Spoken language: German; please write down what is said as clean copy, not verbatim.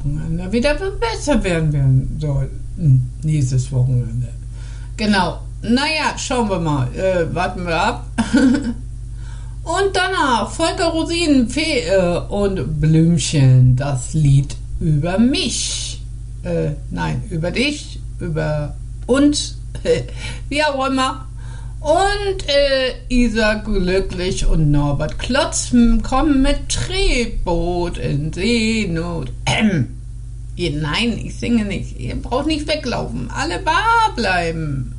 Wochenende wieder besser werden sollten. Nächstes Wochenende. Genau. Naja, schauen wir mal. Warten wir ab. Und danach Volker Rosinen, Fee und Blümchen. Das Lied über mich. Nein, über dich, über uns, wie auch immer. Und Isa Glücklich und Norbert Klotz kommen mit Tretboot in Seenot. Nein, ich singe nicht. Ihr braucht nicht weglaufen. Alle wahr bleiben.